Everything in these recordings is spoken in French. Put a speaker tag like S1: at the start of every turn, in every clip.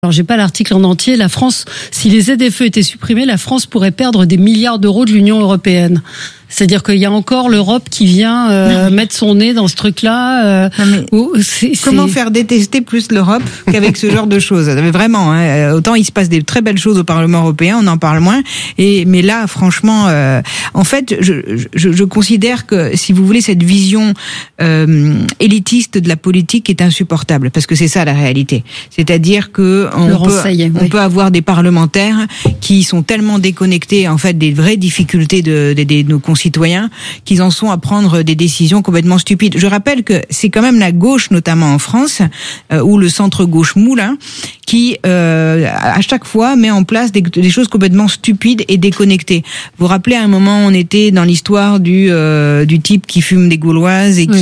S1: Alors j'ai pas l'article en entier, la France, si les ZFE étaient supprimés, la France pourrait perdre des milliards d'euros de l'Union européenne. C'est-à-dire qu'il y a encore l'Europe qui vient mettre son nez dans ce truc-là.
S2: Comment faire détester plus l'Europe qu'avec ce genre de choses? Mais vraiment, autant il se passe des très belles choses au Parlement européen, on en parle moins. Mais là, franchement, en fait, je considère que, si vous voulez, cette vision élitiste de la politique est insupportable, parce que c'est ça la réalité. C'est-à-dire que on peut avoir des parlementaires qui sont tellement déconnectés, en fait, des vraies difficultés de nos concitoyens, qu'ils en sont à prendre des décisions complètement stupides. Je rappelle que c'est quand même la gauche, notamment en France, ou le centre-gauche moule, qui à chaque fois met en place des choses complètement stupides et déconnectées. Vous vous rappelez, à un moment, on était dans l'histoire du type qui fume des Gauloises et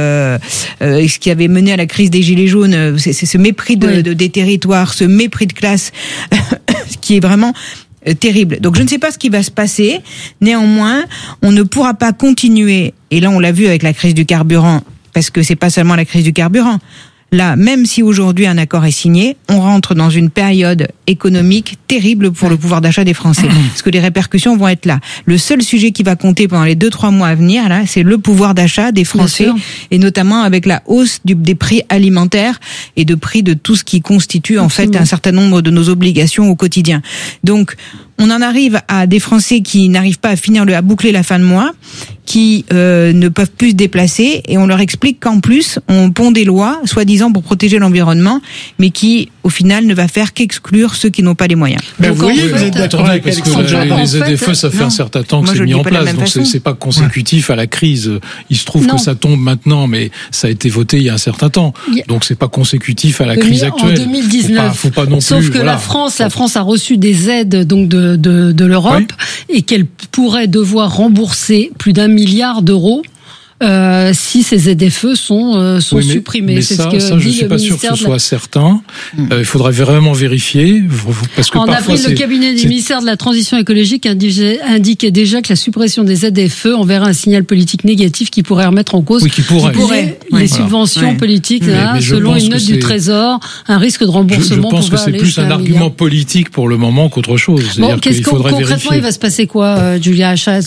S2: ce qui avait mené à la crise des Gilets jaunes. C'est ce mépris des territoires, ce mépris de classe qui est vraiment terrible. Donc je ne sais pas ce qui va se passer. Néanmoins, on ne pourra pas continuer. Et là, on l'a vu avec la crise du carburant, parce que c'est pas seulement la crise du carburant. Là, même si aujourd'hui un accord est signé, on rentre dans une période économique terrible pour le pouvoir d'achat des Français. Parce que les répercussions vont être là. Le seul sujet qui va compter pendant les 2-3 mois à venir, là, c'est le pouvoir d'achat des Français. Et notamment avec la hausse des prix alimentaires et de prix de tout ce qui constitue, en fait, un certain nombre de nos obligations au quotidien. Donc, on en arrive à des Français qui n'arrivent pas à boucler la fin de mois, qui ne peuvent plus se déplacer, et on leur explique qu'en plus, on pond des lois, soi-disant pour protéger l'environnement, mais qui, au final, ne va faire qu'exclure ceux qui n'ont pas les moyens.
S3: Mais vous êtes d'accord avec parce que les ZFE, ça fait un certain temps que c'est mis en place, donc c'est pas consécutif à la crise. Il se trouve que ça tombe maintenant, mais ça a été voté il y a un certain temps, donc c'est pas consécutif à la crise actuelle.
S1: En 2019,
S3: faut pas non plus,
S1: sauf que la France a reçu des aides donc de l'Europe, et qu'elle pourrait devoir rembourser plus d'1 milliard d'euros si ces ZFE sont supprimés.
S3: Mais
S1: c'est
S3: ça,
S1: ce que
S3: je suis pas sûr que ce soit certain. Il faudrait vraiment vérifier, parce que
S1: en avril, le cabinet du ministère de la Transition écologique indiquait déjà que la suppression des ZFE enverrait un signal politique négatif qui pourrait remettre en cause les subventions politiques, mais selon une note du Trésor, un risque de remboursement.
S3: Je pense que c'est plus un argument politique pour le moment qu'autre chose.
S1: Bon, concrètement, il va se passer quoi, Julia Achat?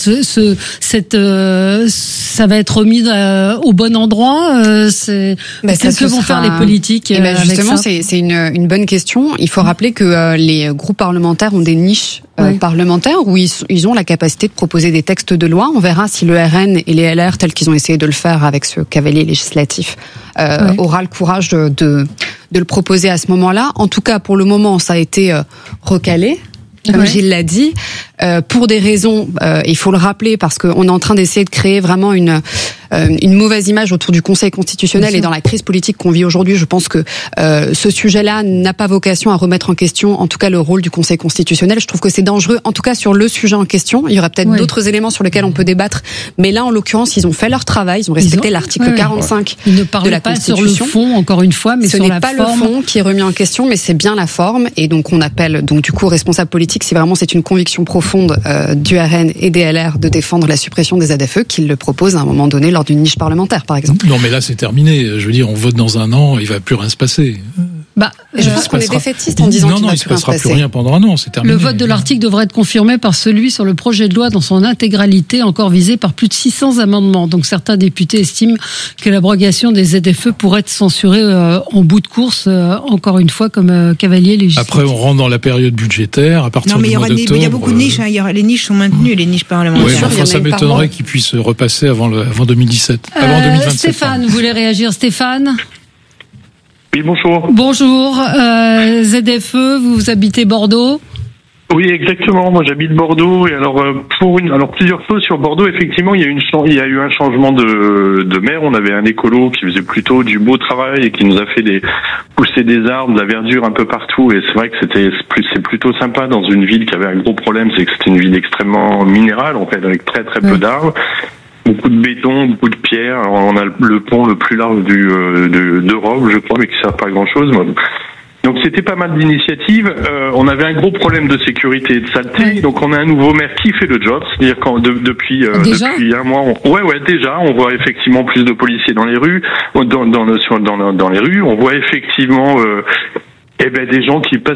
S1: Ça va être remis au bon endroit. Qu'est-ce que vont faire les politiques
S4: justement, c'est une bonne question. Il faut rappeler que les groupes parlementaires ont des niches parlementaires où ils ont la capacité de proposer des textes de loi. On verra si le RN et les LR, tels qu'ils ont essayé de le faire avec ce cavalier législatif, aura le courage de le proposer à ce moment-là. En tout cas, pour le moment, ça a été recalé. Comme Gilles l'a dit, pour des raisons, il faut le rappeler, parce qu'on est en train d'essayer de créer vraiment une mauvaise image autour du Conseil constitutionnel, et dans la crise politique qu'on vit aujourd'hui, je pense que ce sujet-là n'a pas vocation à remettre en question, en tout cas, le rôle du Conseil constitutionnel. Je trouve que c'est dangereux, en tout cas sur le sujet en question. Il y aurait peut-être d'autres éléments sur lesquels on peut débattre, mais là, en l'occurrence, ils ont fait leur travail, ils ont respecté l'article 45
S1: ils ne parlent
S4: de la
S1: pas
S4: Constitution.
S1: Sur le fond, encore une fois, mais sur la forme. Ce n'est pas le fond qui est remis en question, mais c'est bien la forme, et donc on appelle du coup responsable politique, si vraiment c'est une conviction profonde du RN et des LR de défendre la suppression des ZFE, qu'ils le proposent à un moment donné lors d'une niche parlementaire, par exemple.
S3: Non, mais là, c'est terminé. Je veux dire, on vote dans un an, il va plus rien se passer.
S4: Je pense qu'on est défaitiste en disant qu'il ne se
S3: passera plus rien pendant un an, c'est terminé.
S1: Le vote de l'article devrait être confirmé par celui sur le projet de loi dans son intégralité, encore visé par plus de 600 amendements. Donc certains députés estiment que l'abrogation des ZFE pourrait être censurée en bout de course, encore une fois, comme cavalier législatif.
S3: Après, on rentre dans la période budgétaire, à partir du mois d'octobre.
S2: Il y a beaucoup de niches, les niches sont maintenues, les niches parlementaires.
S3: Oui, ça m'étonnerait qu'ils puissent repasser avant 2017, avant 2027.
S1: Stéphane, vous voulez réagir, Stéphane ?
S5: Oui, bonjour.
S1: Bonjour. ZFE, vous habitez Bordeaux ?
S5: Oui, exactement. Moi, j'habite Bordeaux, et alors plusieurs choses sur Bordeaux. Effectivement, il y a eu un changement de maire. On avait un écolo qui faisait plutôt du beau travail et qui nous a fait pousser des arbres, de la verdure un peu partout. Et c'est vrai que c'est plutôt sympa dans une ville qui avait un gros problème, c'est que c'était une ville extrêmement minérale, en fait, avec très très peu d'arbres. Beaucoup de béton, beaucoup de pierres. Alors, on a le pont le plus large d'Europe, je crois, mais qui sert pas à grand chose. Donc c'était pas mal d'initiatives. On avait un gros problème de sécurité et de saleté. Donc on a un nouveau maire qui fait le job. C'est-à-dire depuis un mois, on voit effectivement plus de policiers dans les rues, dans les rues. On voit effectivement des gens qui passent